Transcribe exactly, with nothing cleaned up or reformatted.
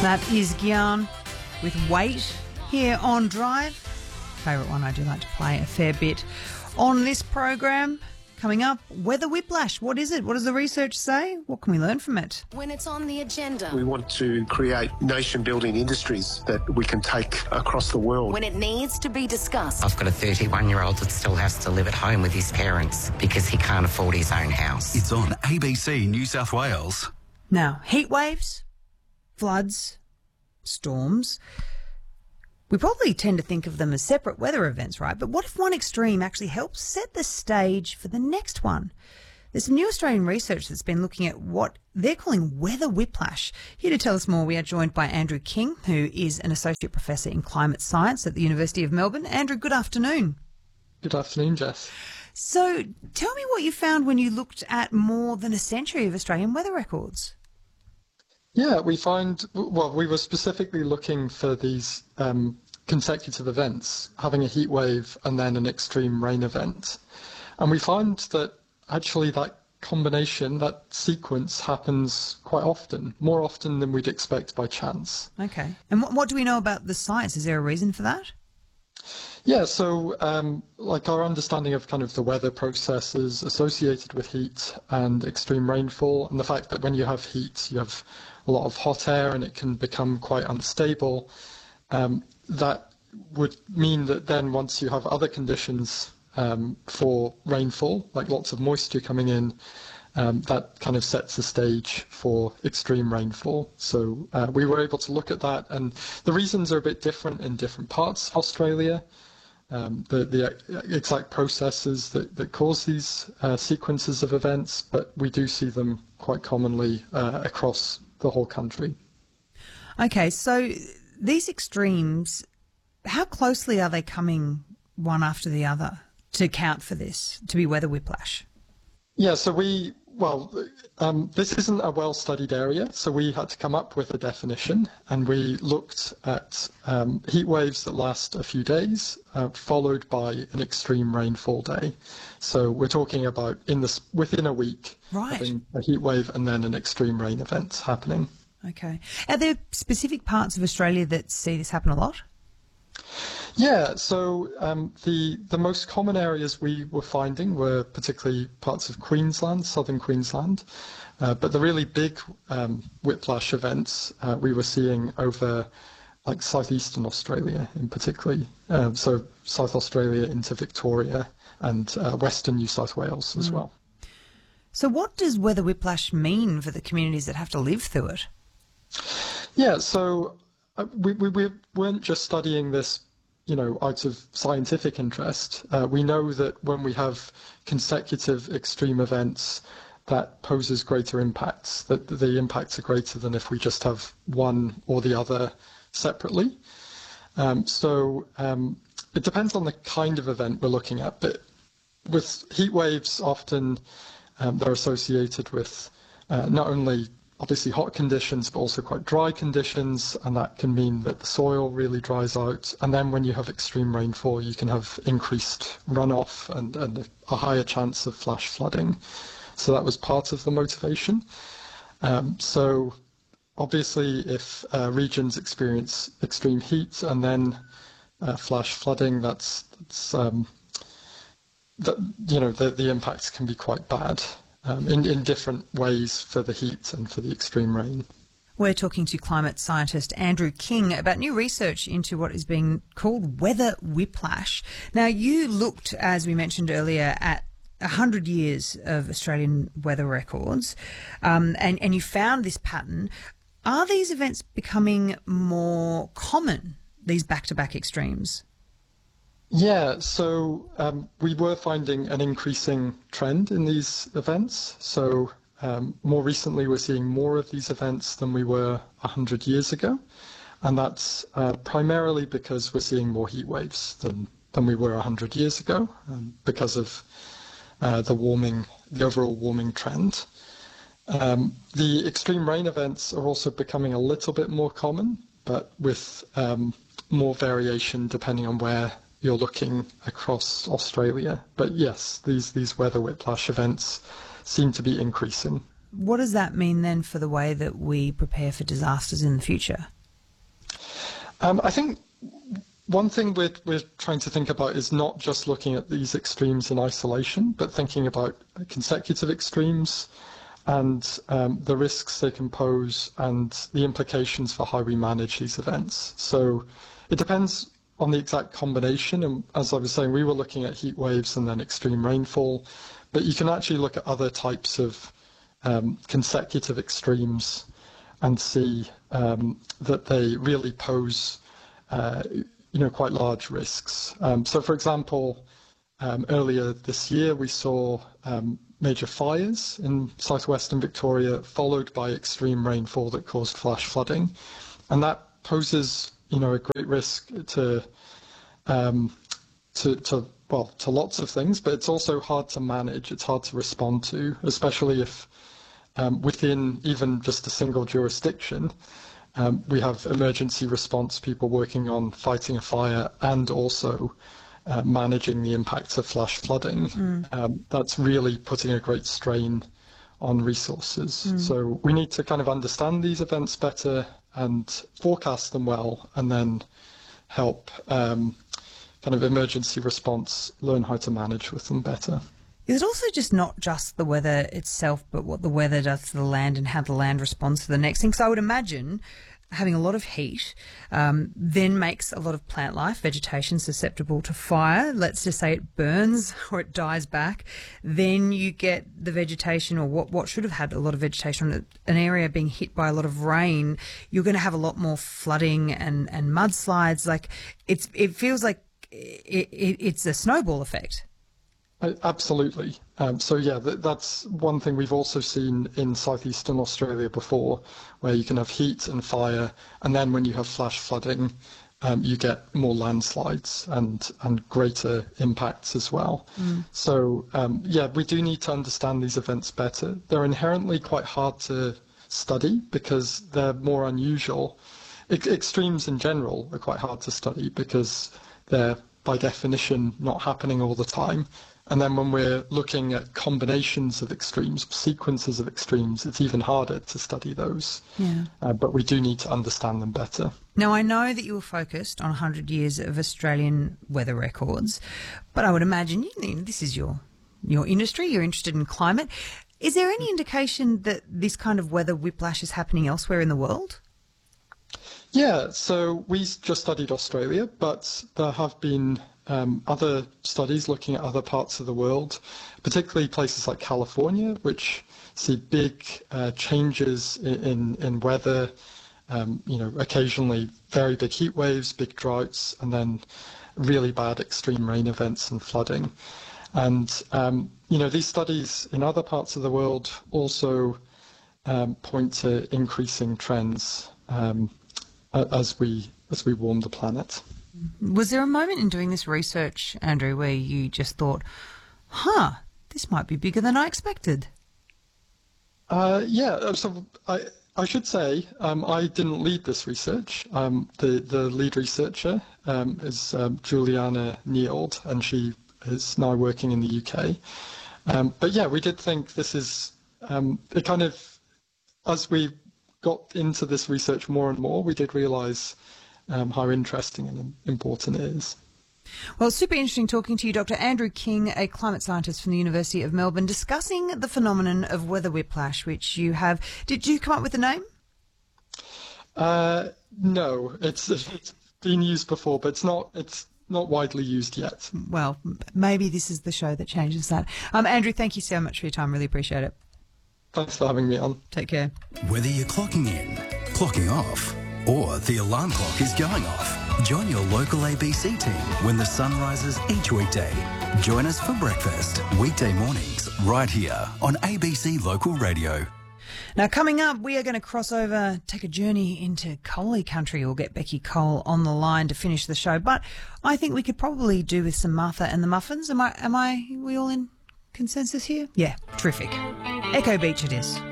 That is Gyan with Wait here on Drive. Favourite one I do like to play a fair bit on this program. Coming up, weather whiplash. What is it? What does the research say? What can we learn from it? When it's on the agenda. We want to create nation-building industries that we can take across the world. When it needs to be discussed. I've got a thirty-one-year-old that still has to live at home with his parents because he can't afford his own house. It's on A B C New South Wales. Now, heat waves, floods, storms. We probably tend to think of them as separate weather events, right? But what if one extreme actually helps set the stage for the next one? There's some new Australian research that's been looking at what they're calling weather whiplash. Here to tell us more, we are joined by Andrew King, who is an Associate Professor in Climate Science at the University of Melbourne. Andrew, good afternoon. Good afternoon, Jess. So tell me what you found when you looked at more than a century of Australian weather records. Yeah, we find, well, we were specifically looking for these um, consecutive events, having a heat wave and then an extreme rain event. And we find that actually that combination, that sequence happens quite often, more often than we'd expect by chance. Okay. And what, what do we know about the science? Is there a reason for that? Yeah, so um, like our understanding of kind of the weather processes associated with heat and extreme rainfall, and the fact that when you have heat, you have a lot of hot air and it can become quite unstable, um, that would mean that then once you have other conditions um, for rainfall, like lots of moisture coming in, um, that kind of sets the stage for extreme rainfall. So uh, we were able to look at that, and the reasons are a bit different in different parts of Australia. Um, the, the exact processes that, that cause these uh, sequences of events, but we do see them quite commonly uh, across the whole country. Okay, so these extremes, how closely are they coming one after the other to account for this, to be weather whiplash? Yeah, so we, well, um, this isn't a well-studied area, so we had to come up with a definition, and we looked at um, heat waves that last a few days, uh, followed by an extreme rainfall day. So we're talking about in this within a week, right, having a heat wave and then an extreme rain event happening. Okay. Are there specific parts of Australia that see this happen a lot? Yeah, so um, the the most common areas we were finding were particularly parts of Queensland, southern Queensland, uh, but the really big um, whiplash events uh, we were seeing over like southeastern Australia in particular, uh, so South Australia into Victoria and uh, western New South Wales as mm. well. So what does weather whiplash mean for the communities that have to live through it? Yeah, so uh, we, we, we weren't just studying this, you know, out of scientific interest. Uh, we know that when we have consecutive extreme events, that poses greater impacts, that the impacts are greater than if we just have one or the other separately. Um, so um, it depends on the kind of event we're looking at, but with heat waves, often um, they're associated with uh, not only obviously hot conditions, but also quite dry conditions, and that can mean that the soil really dries out. And then when you have extreme rainfall, you can have increased runoff and, and a higher chance of flash flooding. So that was part of the motivation. Um, so obviously, if uh, regions experience extreme heat and then uh, flash flooding, that's, that's um, that, you know, the, the impacts can be quite bad. Um, in, in different ways for the heat and for the extreme rain. We're talking to climate scientist Andrew King about new research into what is being called weather whiplash. Now, you looked, as we mentioned earlier, at one hundred years of Australian weather records, um, and, and you found this pattern. Are these events becoming more common, these back-to-back extremes? Yeah, so um, we were finding an increasing trend in these events. So um, more recently, we're seeing more of these events than we were one hundred years ago. And that's uh, primarily because we're seeing more heat waves than, than we were one hundred years ago, um, because of uh, the warming, the overall warming trend. Um, the extreme rain events are also becoming a little bit more common, but with um, more variation depending on where you're looking across Australia. But yes, these, these weather whiplash events seem to be increasing. what does that mean then for the way that we prepare for disasters in the future? Um, I think one thing we're, we're trying to think about is not just looking at these extremes in isolation, but thinking about consecutive extremes and um, the risks they can pose and the implications for how we manage these events. So it depends on the exact combination. And as I was saying, we were looking at heat waves and then extreme rainfall, but you can actually look at other types of um, consecutive extremes and see um, that they really pose uh, you know, quite large risks. Um, so, for example, um, earlier this year we saw um, major fires in southwestern Victoria, followed by extreme rainfall that caused flash flooding, and that poses, you know, a great risk to, um, to, to well, to lots of things. But it's also hard to manage. It's hard to respond to, especially if um, within even just a single jurisdiction. Um, we have emergency response people working on fighting a fire and also uh, managing the impacts of flash flooding. Mm. Um, that's really putting a great strain on resources. Mm. So we need to kind of understand these events better and forecast them well, and then help um, kind of emergency response learn how to manage with them better. Is it also just not just the weather itself, but what the weather does to the land and how the land responds to the next thing? So I would imagine having a lot of heat um, then makes a lot of plant life, vegetation susceptible to fire. Let's just say it burns or it dies back. Then you get the vegetation, or what, what should have had a lot of vegetation on an area being hit by a lot of rain. You're going to have a lot more flooding and, and mudslides. Like it's, it feels like it, it, it's a snowball effect. Absolutely. Um, so yeah, th- that's one thing we've also seen in southeastern Australia before, where you can have heat and fire, and then when you have flash flooding, um, you get more landslides and, and greater impacts as well. Mm. So um, yeah, we do need to understand these events better. They're inherently quite hard to study because they're more unusual. E- extremes in general are quite hard to study because they're by definition not happening all the time. And then when we're looking at combinations of extremes, sequences of extremes, it's even harder to study those. Yeah. Uh, but we do need to understand them better. Now, I know that you were focused on one hundred years of Australian weather records, but I would imagine you know, this is your your industry, you're interested in climate. Is there any indication that this kind of weather whiplash is happening elsewhere in the world? Yeah, so we just studied Australia, but there have been um, other studies looking at other parts of the world, particularly places like California, which see big uh, changes in, in, in weather, um, you know, occasionally very big heat waves, big droughts, and then really bad extreme rain events and flooding. And, um, you know, these studies in other parts of the world also um, point to increasing trends um, as we as we warm the planet. Was there a moment in doing this research, Andrew, where you just thought, huh, this might be bigger than I expected? Uh, yeah, so I, I should say um, I didn't lead this research. Um, the, the lead researcher um, is um, Juliana Neild, and she is now working in the U K. Um, but yeah, we did think this is, um, it kind of, as we got into this research more and more, we did realise um, how interesting and important it is. Well, it's super interesting talking to you, Doctor Andrew King, a climate scientist from the University of Melbourne, discussing the phenomenon of weather whiplash, which you have. Did you come up with the name? Uh, no, it's it's been used before, but it's not it's not widely used yet. Well, maybe this is the show that changes that. Um, Andrew, thank you so much for your time. Really appreciate it. Thanks for having me on. Take care. Whether you're clocking in, clocking off, or the alarm clock is going off, join your local A B C team when the sun rises each weekday. Join us for breakfast, weekday mornings, right here on A B C Local Radio. Now, coming up, we are going to cross over, take a journey into Coley country. We'll get Becky Cole on the line to finish the show. But I think we could probably do with some Martha and the Muffins. Am I, am I, are we all in consensus here? Yeah, terrific. Echo Beach it is.